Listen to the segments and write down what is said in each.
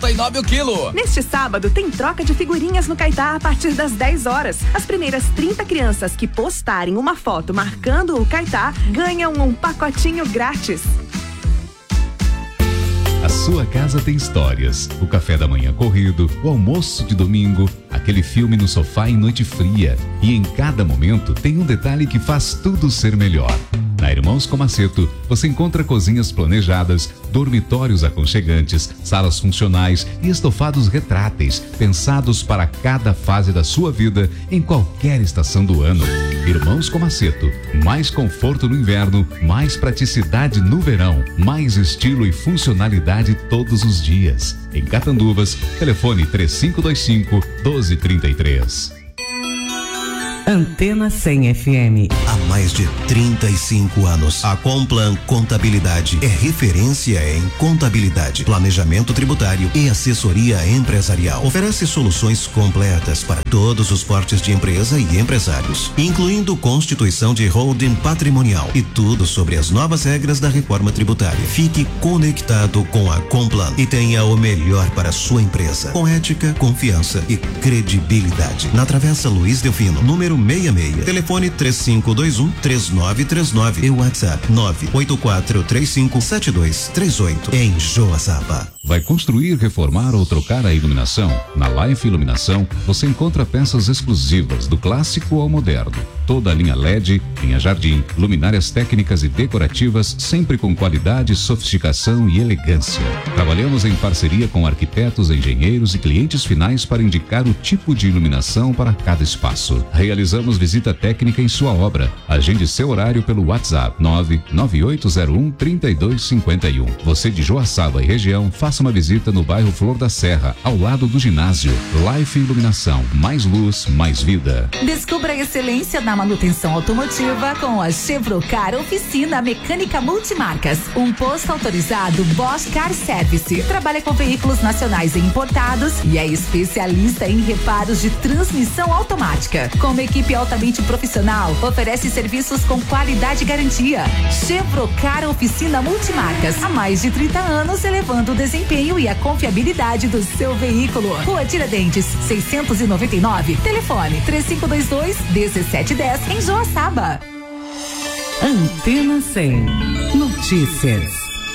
1,99 o quilo. Neste sábado tem troca de figurinhas no Caetá a partir das 10 horas. As primeiras 30 crianças que postarem uma foto marcando o Caetá ganham um pacotinho grátis. A sua casa tem histórias. O café da manhã corrido, o almoço de domingo, aquele filme no sofá em noite fria. E em cada momento tem um detalhe que faz tudo ser melhor. Na Irmãos Comaceto, você encontra cozinhas planejadas, dormitórios aconchegantes, salas funcionais e estofados retráteis, pensados para cada fase da sua vida, em qualquer estação do ano. Irmãos Comaceto, mais conforto no inverno, mais praticidade no verão, mais estilo e funcionalidade todos os dias. Em Catanduvas, telefone 3525-1233. Antena 100 FM. Há mais de 35 anos, a Complan Contabilidade é referência em contabilidade, planejamento tributário e assessoria empresarial. Oferece soluções completas para todos os portes de empresa e empresários, incluindo constituição de holding patrimonial e tudo sobre as novas regras da reforma tributária. Fique conectado com a Complan e tenha o melhor para a sua empresa, com ética, confiança e credibilidade. Na Travessa Luiz Delfino, número 66, telefone 3521-3939 e WhatsApp 984357238 em Joaçaba. Vai construir, reformar ou trocar a iluminação? Na Life Iluminação, você encontra peças exclusivas do clássico ao moderno. Toda a linha LED, linha jardim, luminárias técnicas e decorativas, sempre com qualidade, sofisticação e elegância. Trabalhamos em parceria com arquitetos, engenheiros e clientes finais para indicar o tipo de iluminação para cada espaço. Realizamos visita técnica em sua obra. Agende seu horário pelo WhatsApp 99801-3251. Você de Joaçaba e região, faça uma visita no bairro Flor da Serra, ao lado do ginásio. Life Iluminação, mais luz, mais vida. Descubra a excelência na manutenção automotiva com a Chevrocar Oficina Mecânica Multimarcas. Um posto autorizado Bosch Car Service. Trabalha com veículos nacionais e importados e é especialista em reparos de transmissão automática. Com uma equipe altamente profissional, oferece serviços com qualidade e garantia. Chevrocar Oficina Multimarcas. Há mais de 30 anos, elevando o desempenho e a confiabilidade do seu veículo. Rua Tiradentes, 699. Telefone 3522-1710 em Joaçaba. Antena 100. Notícias.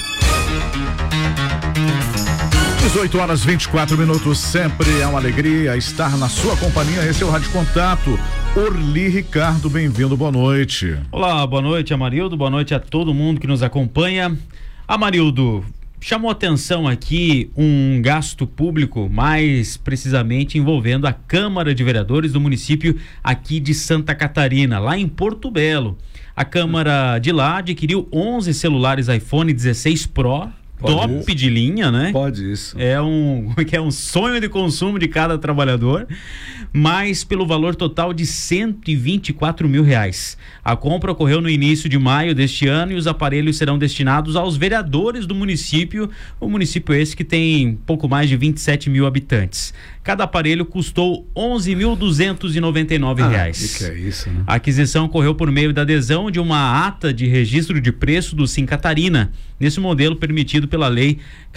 18h24, sempre é uma alegria estar na sua companhia. Esse é o Rádio Contato. Orli Ricardo, bem-vindo, boa noite. Olá, boa noite, Amarildo, boa noite a todo mundo que nos acompanha. Amarildo, chamou atenção aqui um gasto público, mais precisamente envolvendo a Câmara de Vereadores do município aqui de Santa Catarina, lá em Porto Belo. A Câmara de lá adquiriu 11 celulares iPhone 16 Pro, top de linha, né? Pode isso. É um sonho de consumo de cada trabalhador, mas pelo valor total de R$124 mil. A compra ocorreu no início de maio deste ano e os aparelhos serão destinados aos vereadores do município, o município esse que tem pouco mais de 27 mil habitantes. Cada aparelho custou R$11.299. Que é isso, né? A aquisição ocorreu por meio da adesão de uma ata de registro de preço do Sim Catarina. Nesse modelo permitido pela Lei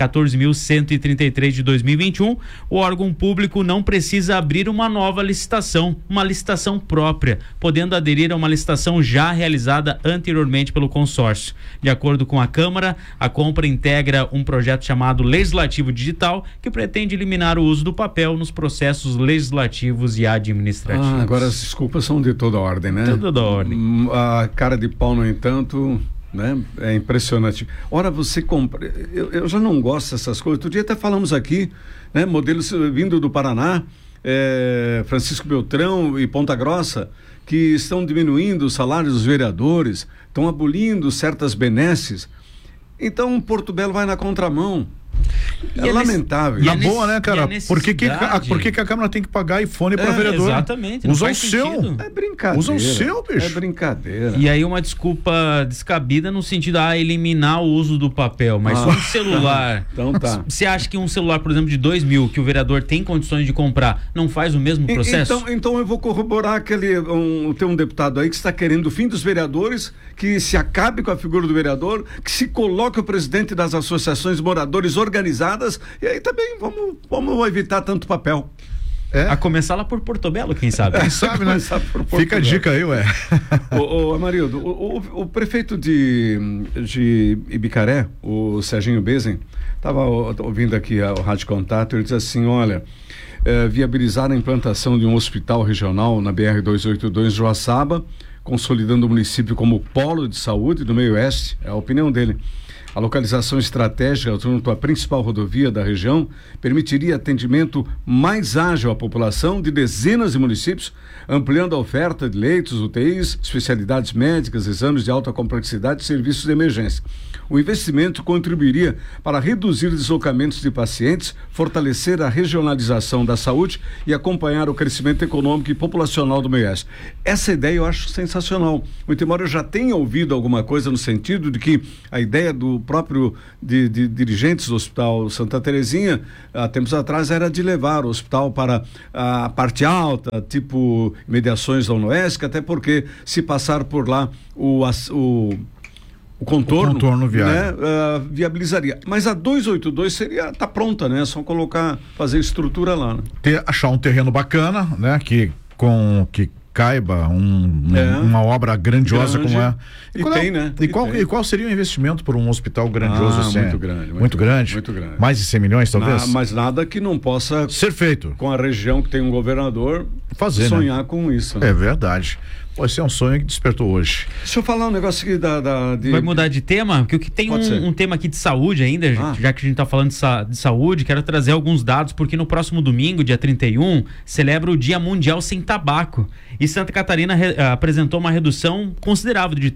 14.133 de 2021, o órgão público não precisa abrir uma nova licitação, uma licitação própria, podendo aderir a uma licitação já realizada anteriormente pelo consórcio. De acordo com a Câmara, a compra integra um projeto chamado Legislativo Digital, que pretende eliminar o uso do papel nos processos legislativos e administrativos. Agora as desculpas são de toda ordem, né? Toda ordem. A cara de pau, no entanto, né? É impressionante. Ora, você compra... Eu já não gosto dessas coisas. Outro dia até falamos aqui, né? Modelos vindo do Paraná, Francisco Beltrão e Ponta Grossa, que estão diminuindo os salários dos vereadores, estão abolindo certas benesses. Então, Porto Belo vai na contramão. É lamentável. Na boa, né, cara? Por que a Câmara tem que pagar iPhone para vereador? Exatamente. Usa o seu. É brincadeira. Usa o seu, bicho. É brincadeira. E aí uma desculpa descabida no sentido de eliminar o uso do papel, mas um celular. Então tá. Você acha que um celular, por exemplo, de 2.000 que o vereador tem condições de comprar, não faz o mesmo processo? Então eu vou corroborar tem um deputado aí que está querendo o fim dos vereadores, que se acabe com a figura do vereador, que se coloque o presidente das associações de moradores organizados qualificadas, e aí também vamos evitar tanto papel. A começar lá por Portobello, quem sabe? Quem sabe, né? Fica a dica aí, ué. Ô, Amarildo, o prefeito de Ibicaré, o Serginho Bezen, estava ouvindo aqui o Rádio Contato, ele diz assim, olha, viabilizar a implantação de um hospital regional na BR-282 em Joaçaba, consolidando o município como polo de saúde do meio-oeste, é a opinião dele. A localização estratégica junto à principal rodovia da região permitiria atendimento mais ágil à população de dezenas de municípios, ampliando a oferta de leitos, UTIs, especialidades médicas, exames de alta complexidade e serviços de emergência. O investimento contribuiria para reduzir deslocamentos de pacientes, fortalecer a regionalização da saúde e acompanhar o crescimento econômico e populacional do meio-oeste. Essa ideia eu acho sensacional. Muito embora eu já tenha ouvido alguma coisa no sentido de que a ideia do próprio de dirigentes do Hospital Santa Terezinha, há tempos atrás, era de levar o hospital para a parte alta, tipo mediações da UNOESC, até porque se passar por lá o contorno viável, né, viabilizaria. Mas a 282 tá pronta, né? É só fazer estrutura lá, né? Achar um terreno bacana, né? Que caiba uma obra grandiosa como é. E qual seria o investimento por um hospital grandioso assim? Muito grande. Mais de 100 milhões, talvez? Mas nada que não possa ser feito. Com a região que tem um governador sonhar, né? Com isso. Né? É verdade. Esse é um sonho que despertou hoje. Deixa eu falar um negócio aqui Vai mudar de tema? Porque tem um tema aqui de saúde ainda, já que a gente está falando de saúde, quero trazer alguns dados, porque no próximo domingo, dia 31, celebra o Dia Mundial Sem Tabaco. E Santa Catarina apresentou uma redução considerável de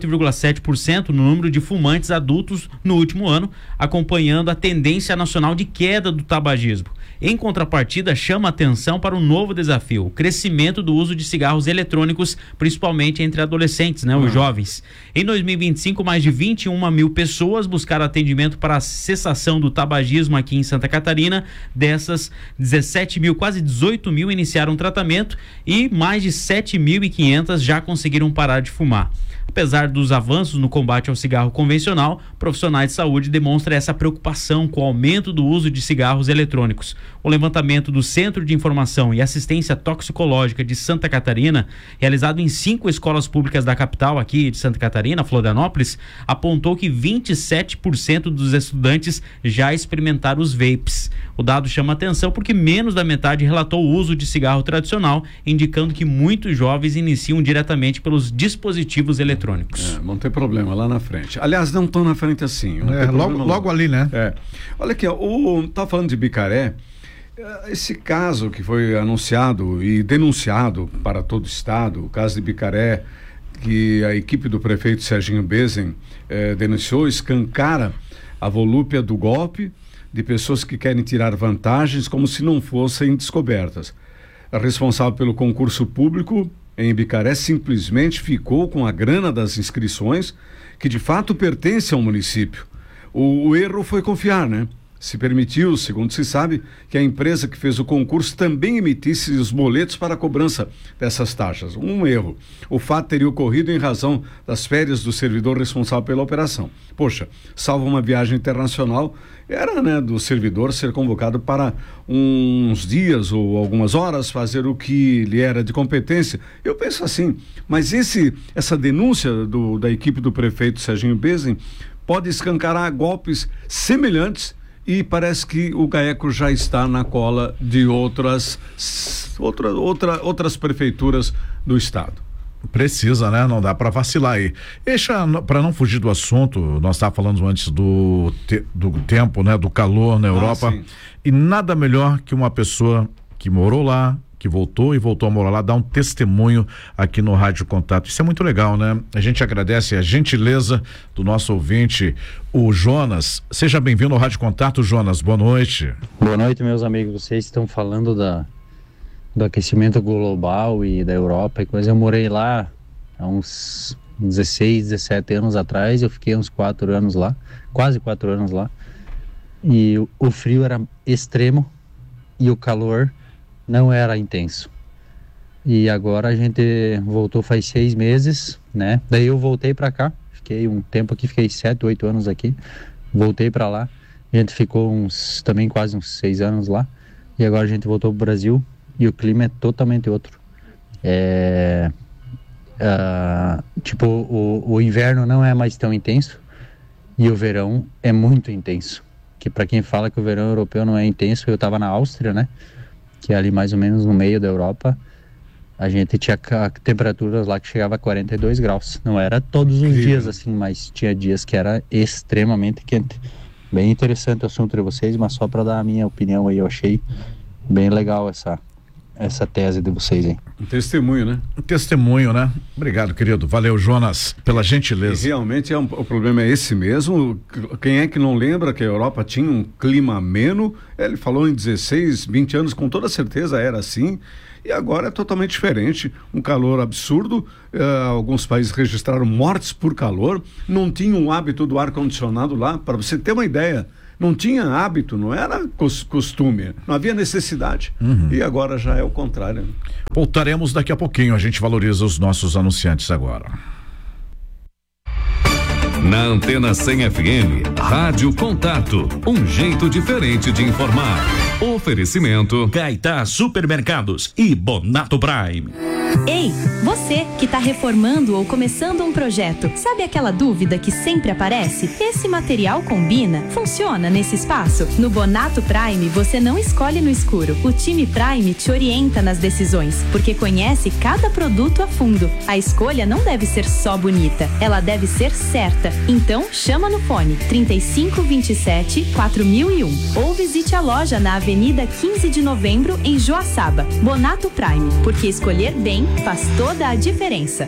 38,7% no número de fumantes adultos no último ano, acompanhando a tendência nacional de queda do tabagismo. Em contrapartida, chama atenção para um novo desafio, o crescimento do uso de cigarros eletrônicos, principalmente entre adolescentes, né, os jovens. Em 2025, mais de 21 mil pessoas buscaram atendimento para a cessação do tabagismo aqui em Santa Catarina. Dessas, 17 mil, quase 18 mil iniciaram tratamento e mais de 7.500 já conseguiram parar de fumar. Apesar dos avanços no combate ao cigarro convencional, profissionais de saúde demonstram essa preocupação com o aumento do uso de cigarros eletrônicos. O levantamento do Centro de Informação e Assistência Toxicológica de Santa Catarina, realizado em 5 escolas públicas da capital aqui de Santa Catarina, Florianópolis, apontou que 27% dos estudantes já experimentaram os vapes. O dado chama atenção porque menos da metade relatou o uso de cigarro tradicional, indicando que muitos jovens iniciam diretamente pelos dispositivos eletrônicos. Não tem problema lá na frente. Aliás, não tão na frente assim. Logo ali, né? Olha aqui, tá falando de Ibicaré. Esse caso que foi anunciado e denunciado para todo o estado, o caso de Ibicaré, que a equipe do prefeito Serginho Bezen denunciou, escancara a volúpia do golpe de pessoas que querem tirar vantagens como se não fossem descobertas. A responsável pelo concurso público em Ibicaré simplesmente ficou com a grana das inscrições, que de fato pertence ao município. O erro foi confiar, né? Se permitiu, segundo se sabe, que a empresa que fez o concurso também emitisse os boletos para a cobrança dessas taxas. Um erro. O fato teria ocorrido em razão das férias do servidor responsável pela operação. Poxa, salvo uma viagem internacional, era, né, do servidor ser convocado para uns dias ou algumas horas fazer o que lhe era de competência. Eu penso assim, mas essa denúncia da equipe do prefeito Serginho Bezen pode escancarar golpes semelhantes. E parece que o GAECO já está na cola de outras prefeituras do estado. Precisa, né? Não dá para vacilar aí. Para não fugir do assunto, nós estávamos falando antes do tempo, né? Do calor na Europa. E nada melhor que uma pessoa que morou lá, que voltou a morar lá, dar um testemunho aqui no Rádio Contato. Isso é muito legal, né? A gente agradece a gentileza do nosso ouvinte, o Jonas. Seja bem-vindo ao Rádio Contato, Jonas. Boa noite. Boa noite, meus amigos. Vocês estão falando do aquecimento global e da Europa e coisa. Eu morei lá há uns 16, 17 anos atrás. Eu fiquei uns 4 anos lá, quase 4 anos lá. E o frio era extremo e o calor não era intenso. E agora a gente voltou faz 6 meses, né? Daí eu voltei para cá, fiquei um tempo aqui, fiquei 7, 8 anos aqui, voltei para lá A gente ficou também quase uns 6 anos lá, e agora a gente voltou pro Brasil e o clima é totalmente outro. Tipo, o inverno não é mais tão intenso e o verão é muito intenso. Que para quem fala que o verão europeu não é intenso, eu estava na Áustria, né? Que é ali mais ou menos no meio da Europa. A gente tinha temperaturas lá que chegava a 42 graus. Não era todos os dias assim, mas tinha dias que era extremamente quente. Bem interessante o assunto de vocês, mas só para dar a minha opinião aí, eu achei bem legal essa tese de vocês aí. Um testemunho, né? Um testemunho, né? Obrigado, querido. Valeu, Jonas, pela gentileza. E realmente o problema é esse mesmo. Quem é que não lembra que a Europa tinha um clima ameno? Ele falou em 16, 20 anos, com toda certeza era assim. E agora é totalmente diferente, um calor absurdo, alguns países registraram mortes por calor, não tinham o hábito do ar-condicionado lá, para você ter uma ideia, não tinha hábito, não era costume, não havia necessidade, e agora já é o contrário. Voltaremos daqui a pouquinho, a gente valoriza os nossos anunciantes agora. Na Antena 100 FM, Rádio Contato, um jeito diferente de informar. Oferecimento Caetá Supermercados e Bonato Prime. Ei, você que está reformando ou começando um projeto, sabe aquela dúvida que sempre aparece? Esse material combina? Funciona nesse espaço? No Bonato Prime, você não escolhe no escuro. O time Prime te orienta nas decisões, porque conhece cada produto a fundo. A escolha não deve ser só bonita, ela deve ser certa. Então, chama no fone 3527-4001 ou visite a loja na Avenida 15 de Novembro, em Joaçaba. Bonato Prime, porque escolher bem faz toda a diferença.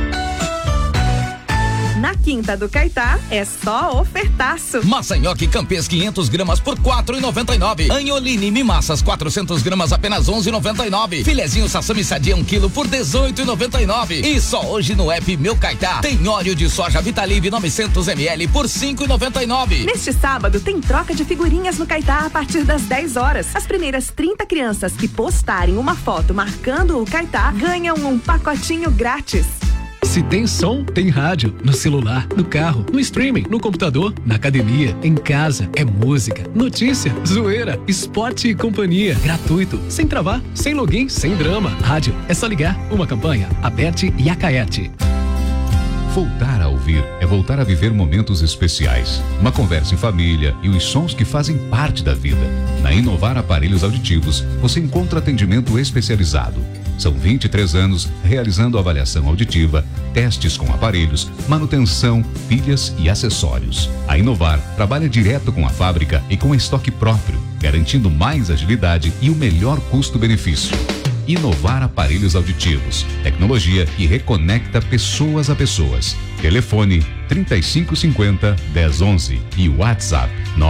Na Quinta do Caetá é só ofertaço. Massa nhoque Campês 500 gramas por R$4,99. Anholine Mimassas 400 gramas apenas R$11,99. Filezinho Sassami Sadia 1 quilo por R$18,99. E só hoje no app Meu Caetá tem óleo de soja Vitalive 900 ml por R$5,99. Neste sábado tem troca de figurinhas no Caetá a partir das 10 horas. As primeiras 30 crianças que postarem uma foto marcando o Caetá ganham um pacotinho grátis. Se tem som, tem rádio. No celular, no carro, no streaming, no computador, na academia, em casa. É música, notícia, zoeira, esporte e companhia. Gratuito, sem travar, sem login, sem drama. Rádio, é só ligar. Uma campanha, Aberte e Acaerte. Voltar a ouvir é voltar a viver momentos especiais. Uma conversa em família e os sons que fazem parte da vida. Na Inovar Aparelhos Auditivos, você encontra atendimento especializado. São 23 anos realizando avaliação auditiva, testes com aparelhos, manutenção, pilhas e acessórios. A Inovar trabalha direto com a fábrica e com estoque próprio, garantindo mais agilidade e o melhor custo-benefício. Inovar Aparelhos Auditivos, tecnologia que reconecta pessoas a pessoas. Telefone 3550-1011 e WhatsApp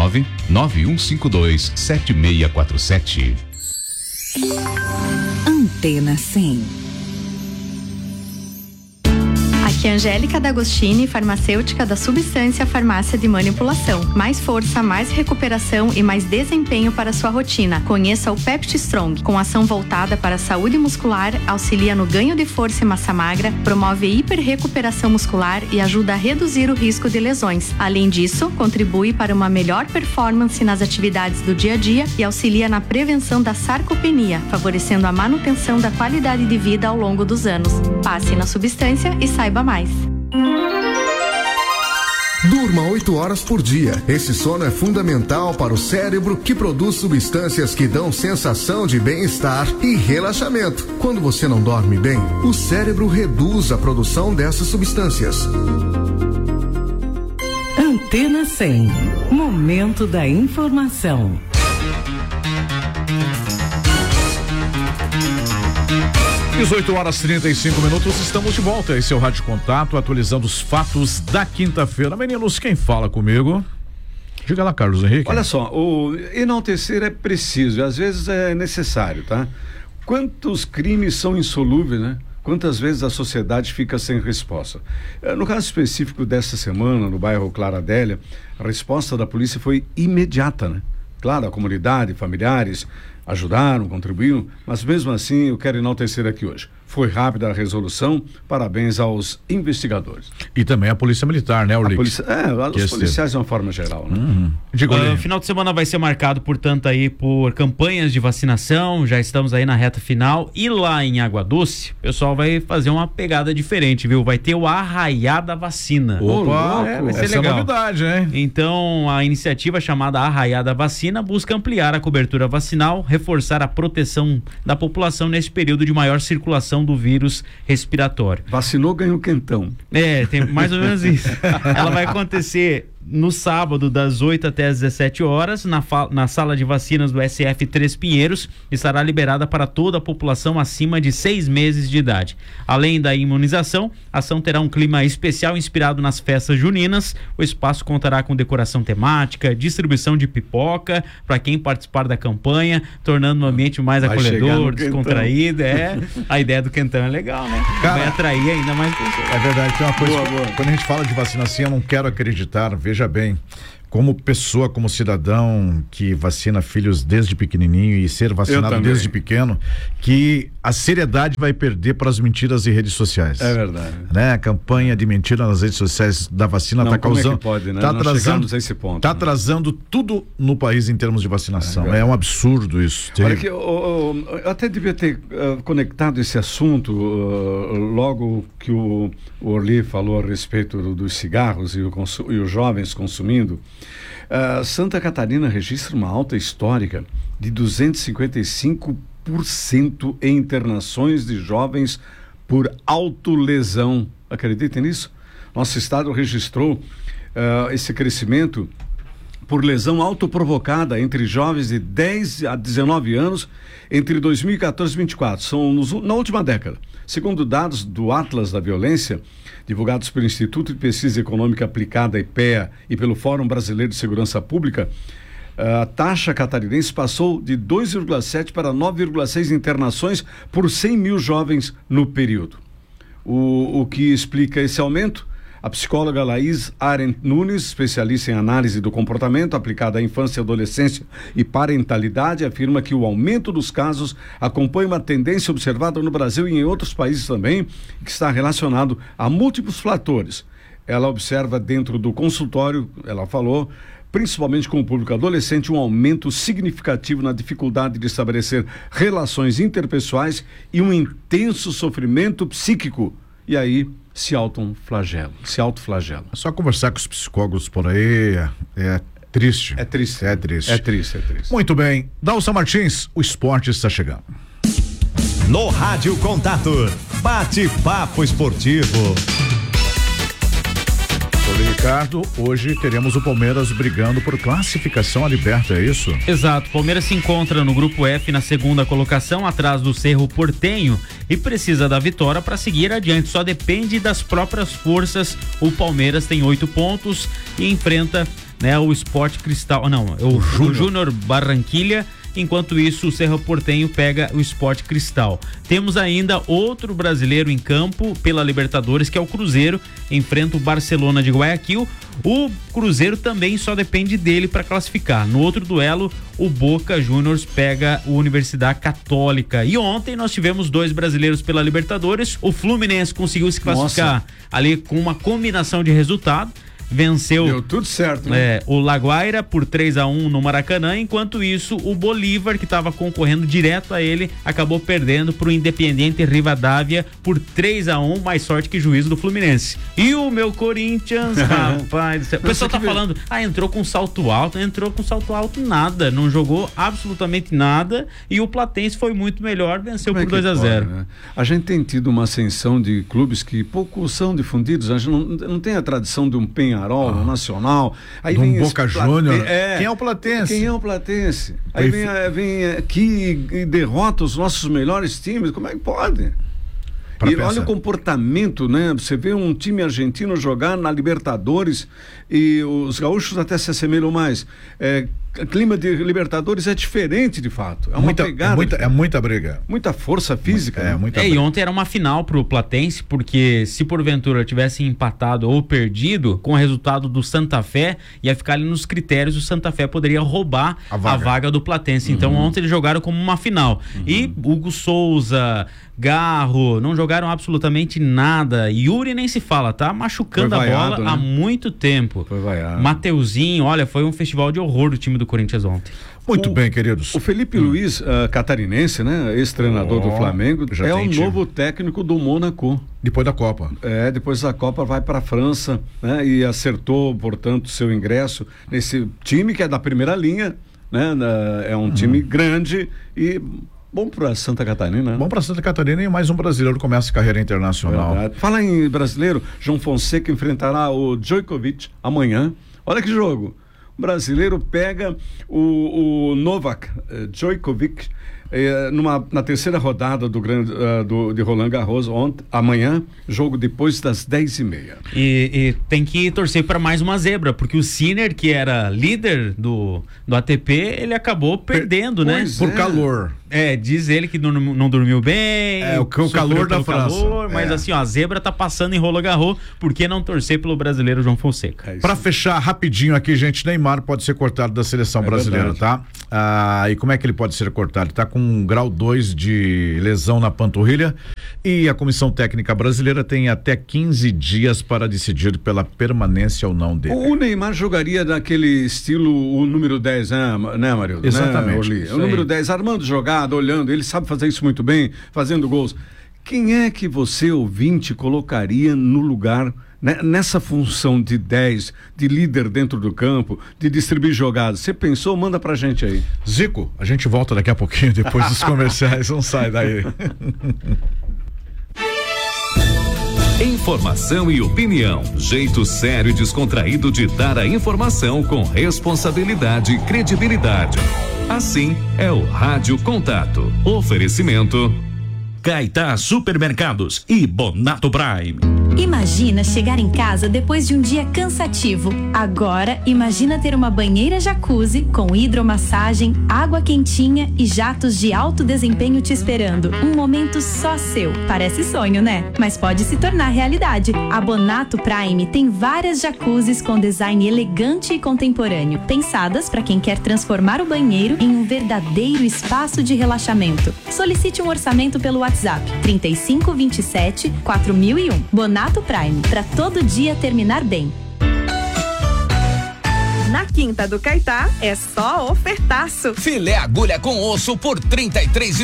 99152-7647. Antena 100. Aqui é Angélica D'Agostini, farmacêutica da Substância Farmácia de Manipulação. Mais força, mais recuperação e mais desempenho para sua rotina. Conheça o Pepti Strong, com ação voltada para a saúde muscular, auxilia no ganho de força e massa magra, promove hiperrecuperação muscular e ajuda a reduzir o risco de lesões. Além disso, contribui para uma melhor performance nas atividades do dia a dia e auxilia na prevenção da sarcopenia, favorecendo a manutenção da qualidade de vida ao longo dos anos. Passe na Substância e saiba mais. Durma 8 horas por dia. Esse sono é fundamental para o cérebro, que produz substâncias que dão sensação de bem-estar e relaxamento. Quando você não dorme bem, o cérebro reduz a produção dessas substâncias. Antena 100. Momento da informação. 18 horas 35 minutos, estamos de volta. Esse é o Rádio Contato, atualizando os fatos da quinta-feira. Meninos, quem fala comigo? Diga lá, Carlos Henrique. Olha só, o enaltecer é preciso, às vezes é necessário, tá? Quantos crimes são insolúveis, né? Quantas vezes a sociedade fica sem resposta? No caso específico desta semana, no bairro Clara Adélia, a resposta da polícia foi imediata, né? Claro, a comunidade, familiares ajudaram, contribuíram, mas mesmo assim eu quero enaltecer aqui hoje. Foi rápida a resolução, parabéns aos investigadores. E também a Polícia Militar, né, Orlix? Os policiais de uma forma geral, né? O final de semana vai ser marcado, portanto, aí por campanhas de vacinação, já estamos aí na reta final, e lá em Água Doce, o pessoal vai fazer uma pegada diferente, viu? Vai ter o Arraiá da Vacina. Opa, vai ser essa legal. é novidade, hein? Então, a iniciativa chamada Arraiá da Vacina busca ampliar a cobertura vacinal, reforçar a proteção da população nesse período de maior circulação do vírus respiratório. Vacinou, ganhou quentão. Tem mais ou menos isso. Ela vai acontecer no sábado, das 8 até as 17 horas, na sala de vacinas do SF 3 Pinheiros, estará liberada para toda a população acima de 6 meses de idade. Além da imunização, a ação terá um clima especial inspirado nas festas juninas. O espaço contará com decoração temática, distribuição de pipoca para quem participar da campanha, tornando o ambiente mais acolhedor, descontraído. A ideia do quentão é legal, né? Cara, vai atrair ainda mais pessoas. É verdade, tem uma coisa, quando a gente fala de vacina assim, eu não quero acreditar, veja bem, como pessoa, como cidadão que vacina filhos desde pequenininho e ser vacinado desde pequeno, que a seriedade vai perder para as mentiras em redes sociais. É verdade. Né? A campanha de mentira nas redes sociais da vacina está causando, é que pode, né? Tá atrasando, a esse ponto, tá atrasando tudo no país em termos de vacinação. É um absurdo isso. Olha que eu até devia ter conectado esse assunto logo que o Orly falou a respeito dos cigarros e os jovens consumindo. Santa Catarina registra uma alta histórica de 255% em internações de jovens por autolesão. Acreditem nisso? Nosso estado registrou esse crescimento por lesão autoprovocada entre jovens de 10 a 19 anos entre 2014 e 2024. São na última década. Segundo dados do Atlas da Violência, divulgados pelo Instituto de Pesquisa Econômica Aplicada, IPEA, e pelo Fórum Brasileiro de Segurança Pública, a taxa catarinense passou de 2,7 para 9,6 internações por 100 mil jovens no período. O que explica esse aumento? A psicóloga Laís Arendt Nunes, especialista em análise do comportamento aplicada à infância, adolescência e parentalidade, afirma que o aumento dos casos acompanha uma tendência observada no Brasil e em outros países também, que está relacionado a múltiplos fatores. Ela observa dentro do consultório, ela falou, principalmente com o público adolescente, um aumento significativo na dificuldade de estabelecer relações interpessoais e um intenso sofrimento psíquico. E aí se autoflagelam. É só conversar com os psicólogos por aí, é triste. É triste. É triste. É triste, é triste. Muito bem. Dalsa Martins, o esporte está chegando. No Rádio Contato, bate-papo esportivo. Ricardo, hoje teremos o Palmeiras brigando por classificação à Liberta, é isso? Exato, o Palmeiras se encontra no grupo F na segunda colocação, atrás do Cerro Porteño, e precisa da vitória para seguir adiante, só depende das próprias forças. O Palmeiras tem 8 pontos e enfrenta, né, o Sport Cristal, o Júnior Barranquilla. Enquanto isso, o Cerro Porteño pega o Sport Cristal. Temos ainda outro brasileiro em campo pela Libertadores, que é o Cruzeiro, enfrenta o Barcelona de Guayaquil. O Cruzeiro também só depende dele para classificar. No outro duelo, o Boca Juniors pega o Universidade Católica. E ontem nós tivemos 2 brasileiros pela Libertadores. O Fluminense conseguiu se classificar ali com uma combinação de resultado. Venceu. Deu tudo certo, né? O Laguaira por 3-1 no Maracanã. Enquanto isso, o Bolívar, que estava concorrendo direto a ele, acabou perdendo para o Independiente Rivadavia por 3-1, mais sorte que juízo do Fluminense. E o meu Corinthians, rapaz do céu. O pessoal tá falando, entrou com salto alto. Entrou com salto alto nada, não jogou absolutamente nada, e o Platense foi muito melhor, venceu por 2-0. Né? A gente tem tido uma ascensão de clubes que pouco são difundidos. A gente não tem a tradição de um Penharol, Nacional. Aí vem Boca Júnior. Quem é o Platense? Aí vem aqui e derrota os nossos melhores times. Como é que pode? Olha o comportamento, né? Você vê um time argentino jogar na Libertadores e os gaúchos até se assemelham mais. clima de Libertadores é diferente de fato. É uma pegada. É muita briga. Muita força física. E ontem era uma final pro Platense, porque se porventura tivesse empatado ou perdido, com o resultado do Santa Fé, ia ficar ali nos critérios, o Santa Fé poderia roubar a vaga do Platense. Então ontem eles jogaram como uma final. E Hugo Souza, Garro, não jogaram absolutamente nada. Yuri nem se fala, tá machucando a bola há muito tempo. Foi vaiado. Mateuzinho, olha, foi um festival de horror do time do Corinthians ontem. Muito bem, queridos. O Felipe Luiz, catarinense, né? Ex-treinador do Flamengo, é o novo técnico do Mônaco. Depois da Copa. Depois da Copa vai para a França, né? E acertou, portanto, seu ingresso nesse time que é da primeira linha, né? É um time grande e bom para Santa Catarina, né? Bom para Santa Catarina e mais um brasileiro começa a carreira internacional. Verdade. Fala em brasileiro, João Fonseca enfrentará o Djokovic amanhã. Olha que jogo. O brasileiro pega o Novak Djokovic na terceira rodada de Roland Garros amanhã, jogo depois das 10h30. E tem que torcer para mais uma zebra, porque o Sinner, que era líder do ATP, ele acabou perdendo, né? Por calor. Diz ele que não dormiu bem. O calor da França. Mas assim, ó, a zebra tá passando em Roland Garros, por que não torcer pelo brasileiro João Fonseca? Para fechar rapidinho aqui, gente, Neymar pode ser cortado da seleção brasileira, verdade. tá? E como é que ele pode ser cortado? Ele tá com um grau 2 de lesão na panturrilha e a comissão técnica brasileira tem até 15 dias para decidir pela permanência ou não dele. O Neymar jogaria naquele estilo o número 10, né, Marildo? Exatamente. Né, o número 10, armando jogada, olhando, ele sabe fazer isso muito bem, fazendo gols. Quem é que você, ouvinte, colocaria no lugar, né, nessa função de 10, de líder dentro do campo, de distribuir jogadas? Você pensou? Manda pra gente aí. Zico, a gente volta daqui a pouquinho, depois dos comerciais, não sai daí. Informação e opinião, jeito sério e descontraído de dar a informação com responsabilidade e credibilidade. Assim é o Rádio Contato. Oferecimento Caetá Supermercados e Bonato Prime. Imagina chegar em casa depois de um dia cansativo. Agora, imagina ter uma banheira jacuzzi com hidromassagem, água quentinha e jatos de alto desempenho te esperando. Um momento só seu. Parece sonho, né? Mas pode se tornar realidade. A Bonato Prime tem várias jacuzzis com design elegante e contemporâneo, pensadas para quem quer transformar o banheiro em um verdadeiro espaço de relaxamento. Solicite um orçamento pelo WhatsApp 3527 4001. Bonato Prime, para todo dia terminar bem. Na Quinta do Caetá é só ofertaço. Filé agulha com osso por R$ 33,90.